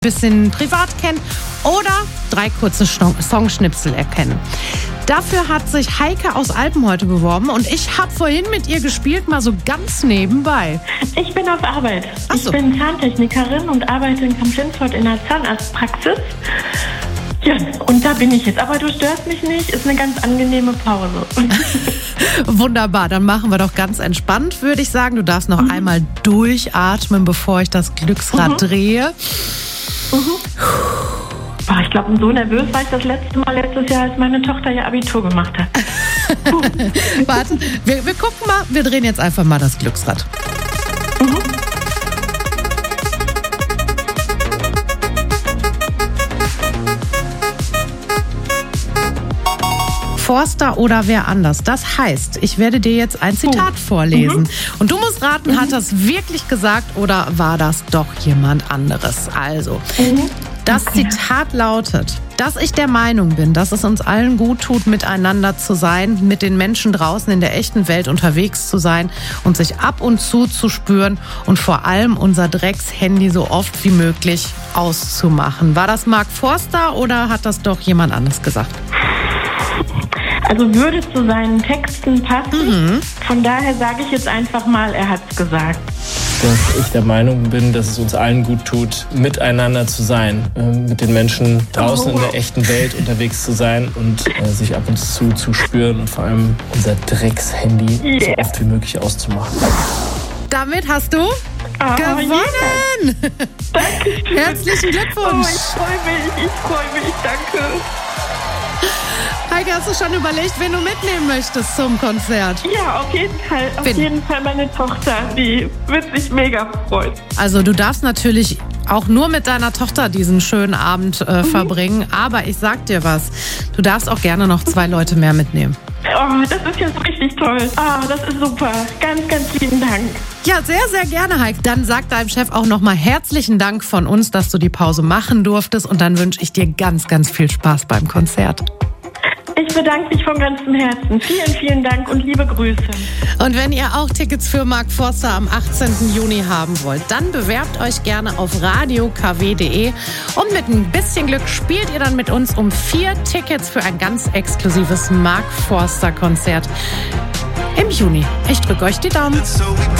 bisschen privat kennen oder 3 kurze Songschnipsel erkennen. Dafür hat sich Heike aus Alpen heute beworben und ich habe vorhin mit ihr gespielt, mal so ganz nebenbei. Ich bin auf Arbeit. Ach so. Ich bin Zahntechnikerin und arbeite in Kamp-Lintfort in der Zahnarztpraxis. Ja, und da bin ich jetzt. Aber du störst mich nicht, ist eine ganz angenehme Pause. Wunderbar, dann machen wir doch ganz entspannt, würde ich sagen. Du darfst noch einmal durchatmen, bevor ich das Glücksrad drehe. Boah, ich glaube, so nervös war ich das letztes Jahr, als meine Tochter ihr Abitur gemacht hat. Warte, wir gucken mal, wir drehen jetzt einfach mal das Glücksrad. Forster oder wer anders. Das heißt, ich werde dir jetzt ein Zitat vorlesen. Und du musst raten, hat das wirklich gesagt oder war das doch jemand anderes? Also, das Zitat lautet, dass ich der Meinung bin, dass es uns allen gut tut, miteinander zu sein, mit den Menschen draußen in der echten Welt unterwegs zu sein und sich ab und zu spüren und vor allem unser Dreckshandy so oft wie möglich auszumachen. War das Mark Forster oder hat das doch jemand anderes gesagt? Also würde zu seinen Texten passen. Von daher sage ich jetzt einfach mal, er hat es gesagt. Dass ich der Meinung bin, dass es uns allen gut tut, miteinander zu sein, mit den Menschen draußen in der echten Welt unterwegs zu sein und sich ab und zu spüren und vor allem unser Dreckshandy so oft wie möglich auszumachen. Damit hast du gewonnen! Dankeschön. Herzlichen Glückwunsch! Ich freue mich, danke. Heike, hast du schon überlegt, wen du mitnehmen möchtest zum Konzert? Ja, auf jeden Fall. Auf jeden Fall meine Tochter. Die wird sich mega freuen. Also du darfst natürlich auch nur mit deiner Tochter diesen schönen Abend verbringen. Aber ich sag dir was, du darfst auch gerne noch 2 Leute mehr mitnehmen. Oh, das ist jetzt richtig toll. Das ist super. Ganz, ganz lieben Dank. Ja, sehr, sehr gerne, Heike. Dann sag deinem Chef auch nochmal herzlichen Dank von uns, dass du die Pause machen durftest. Und dann wünsche ich dir ganz, ganz viel Spaß beim Konzert. Ich bedanke mich von ganzem Herzen. Vielen, vielen Dank und liebe Grüße. Und wenn ihr auch Tickets für Mark Forster am 18. Juni haben wollt, dann bewerbt euch gerne auf radiokw.de. Und mit ein bisschen Glück spielt ihr dann mit uns um 4 Tickets für ein ganz exklusives Mark Forster Konzert im Juni. Ich drücke euch die Daumen.